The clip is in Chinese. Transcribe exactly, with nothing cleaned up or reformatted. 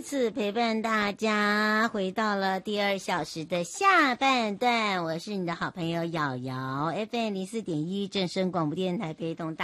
次陪伴大家，回到了第二小时的下半段。我是你的好朋友瑶瑶 ，F M 零四点一正声广播电台陪同大